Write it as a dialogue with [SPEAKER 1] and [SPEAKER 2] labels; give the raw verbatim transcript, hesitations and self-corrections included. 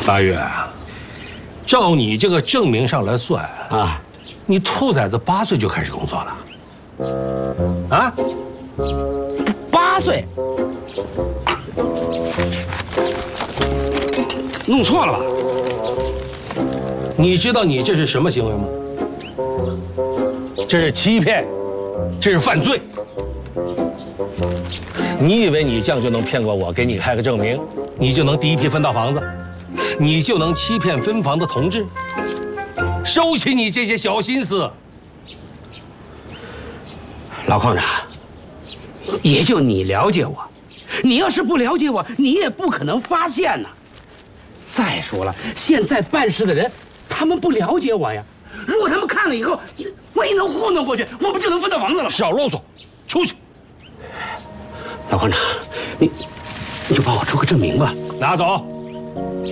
[SPEAKER 1] 八月，照你这个证明上来算啊，你兔崽子八岁就开始工作了，啊？
[SPEAKER 2] 八岁？弄错了吧？
[SPEAKER 1] 你知道你这是什么行为吗？这是欺骗，这是犯罪。你以为你这样就能骗过我，给你开个证明，你就能第一批分到房子，你就能欺骗分房的同志？收起你这些小心思。
[SPEAKER 2] 老矿长，也就你了解我，你要是不了解我，你也不可能发现呐。再说了，现在办事的人，他们不了解我呀。如果他们看了以后，万一能糊弄过去，我不就能分到房子了吗？
[SPEAKER 1] 少啰嗦，出去。
[SPEAKER 2] 老矿长，你你就帮我出个证明吧。
[SPEAKER 1] 拿走。